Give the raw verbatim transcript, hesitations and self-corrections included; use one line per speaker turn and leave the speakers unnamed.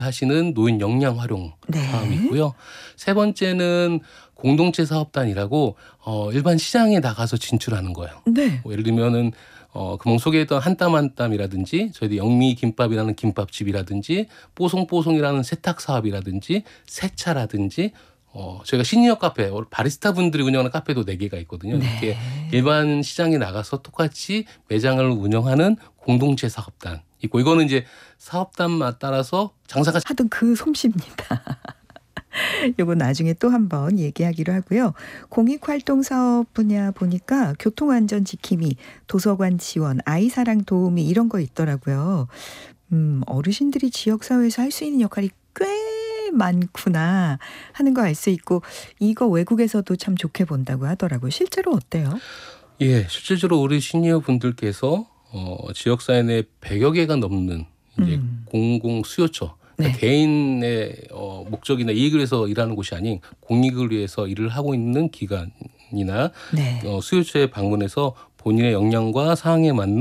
하시는 노인 역량 활용
네.
사업이 있고요. 세 번째는 공동체 사업단이라고 어 일반 시장에 나가서 진출하는 거예요.
네.
뭐 예를 들면은 어 금방 소개했던 한땀 한땀이라든지 저희도 영미김밥이라는 김밥집이라든지 뽀송뽀송이라는 세탁 사업이라든지 세차라든지 어 저희가 시니어 카페 바리스타 분들이 운영하는 카페도 네 개가 있거든요.
네.
이렇게 일반 시장에 나가서 똑같이 매장을 운영하는 공동체 사업단 있고 이거는 이제 사업단마다 따라서 장사가
하던 그 솜씨입니다. 요거 나중에 또 한번 얘기하기로 하고요. 공익활동 사업 분야 보니까 교통안전 지킴이, 도서관 지원, 아이사랑 도우미 이런 거 있더라고요. 음, 어르신들이 지역사회에서 할 수 있는 역할이 꽤 많구나 하는 거 알 수 있고 이거 외국에서도 참 좋게 본다고 하더라고요. 실제로 어때요?
예, 실질적으로 우리 시니어 분들께서 어 지역사회 내 백여 개가 넘는 이제
음.
공공 수요처 그러니까
네.
개인의 어 목적이나 이익을 위해서 일하는 곳이 아닌 공익을 위해서 일을 하고 있는 기관이나
네.
어 수요처에 방문해서 본인의 역량과 상황에 맞는